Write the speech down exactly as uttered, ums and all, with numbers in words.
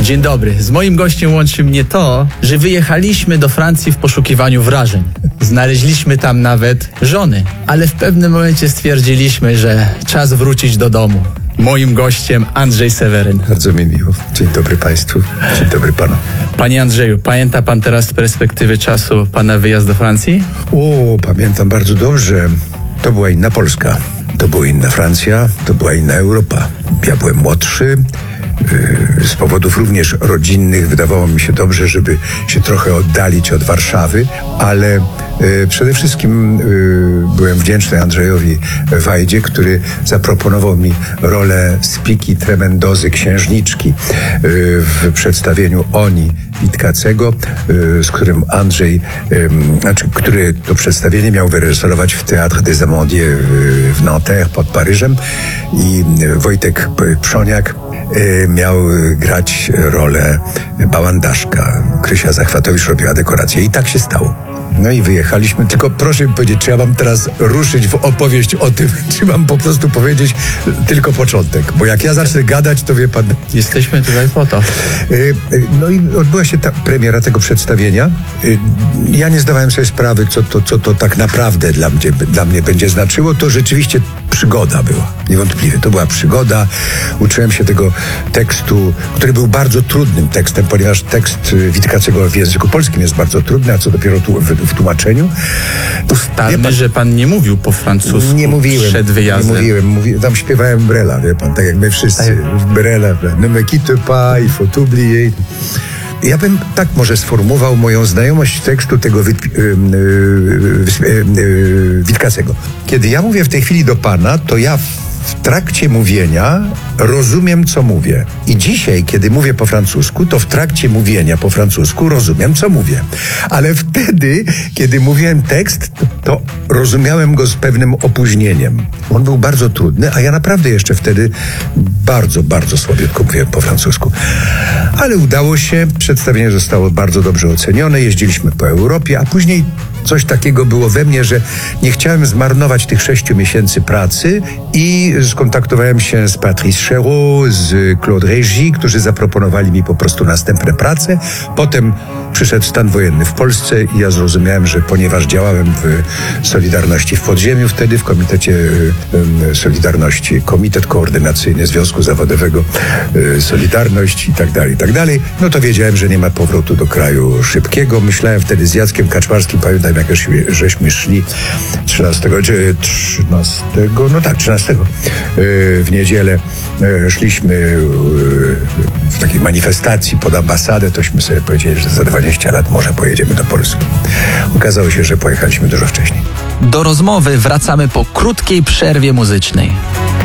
Dzień dobry. Z moim gościem łączy mnie to, że wyjechaliśmy do Francji w poszukiwaniu wrażeń. Znaleźliśmy tam nawet żony, ale w pewnym momencie stwierdziliśmy, że czas wrócić do domu. Moim gościem Andrzej Seweryn. Bardzo mi miło. Dzień dobry Państwu. Dzień dobry Panu. Panie Andrzeju, pamięta Pan teraz z perspektywy czasu Pana wyjazd do Francji? O, pamiętam bardzo dobrze. To była inna Polska. To była inna Francja. To była inna Europa. Ja byłem młodszy. Z powodów również rodzinnych wydawało mi się dobrze, żeby się trochę oddalić od Warszawy, ale y, przede wszystkim y, byłem wdzięczny Andrzejowi Wajdzie, który zaproponował mi rolę Spiki Tremendozy, księżniczki y, w przedstawieniu Oni Witkacego, y, z którym Andrzej, y, znaczy, który to przedstawienie miał wyreżyserować w Théâtre des Amandiers y, w Nanterre pod Paryżem i y, Wojtek Przoniak y, miał grać rolę Bałandaszka. Krysia Zachwatowicz robiła dekorację i tak się stało. No i wyjechaliśmy, tylko proszę mi powiedzieć, czy ja mam teraz ruszyć w opowieść o tym, czy mam po prostu powiedzieć tylko początek, bo jak ja zacznę gadać, to wie pan... Jesteśmy tutaj po to. No i odbyła się ta premiera tego przedstawienia. Ja nie zdawałem sobie sprawy, co to, co to tak naprawdę dla mnie, dla mnie będzie znaczyło. To rzeczywiście przygoda była, niewątpliwie. To była przygoda. Uczyłem się tego tekstu, który był bardzo trudnym tekstem, ponieważ tekst Witkacego w języku polskim jest bardzo trudny, a co dopiero tu, w, w tłumaczeniu. Ustalmy, pan, że pan nie mówił po francusku nie mówiłem, przed wyjazdem. Nie mówiłem, mówiłem, tam śpiewałem Brela, wie pan, tak jak my wszyscy. Brela, ne me quitte pas, il faut oublier. Ja bym tak może sformułował moją znajomość tekstu tego Wit, yy, yy, yy, Witkacego. Kiedy ja mówię w tej chwili do pana, to ja w trakcie mówienia rozumiem, co mówię. I dzisiaj, kiedy mówię po francusku, to w trakcie mówienia po francusku rozumiem, co mówię. Ale wtedy, kiedy mówiłem tekst, to rozumiałem go z pewnym opóźnieniem. On był bardzo trudny, a ja naprawdę jeszcze wtedy bardzo, bardzo słabiutko mówiłem po francusku. Ale udało się, przedstawienie zostało bardzo dobrze ocenione, jeździliśmy po Europie, a później coś takiego było we mnie, że nie chciałem zmarnować tych sześciu miesięcy pracy i skontaktowałem się z Patrice Chéreau, z Claude Régis, którzy zaproponowali mi po prostu następne prace. Potem przyszedł stan wojenny w Polsce i ja zrozumiałem, że ponieważ działałem w Solidarności w Podziemiu wtedy, w Komitecie Solidarności, Komitet Koordynacyjny Związku Zawodowego Solidarność i tak dalej, i tak dalej, no to wiedziałem, że nie ma powrotu do kraju szybkiego. Myślałem wtedy z Jackiem Kaczmarskim, pamiętam jak żeśmy szli trzynastego, trzynastego, no tak, trzynastego w niedzielę szliśmy w takiej manifestacji pod ambasadę, tośmy sobie powiedzieli, że za dwadzieścia lat może pojedziemy do Polski. Okazało się, że pojechaliśmy dużo wcześniej. Do rozmowy wracamy po krótkiej przerwie muzycznej.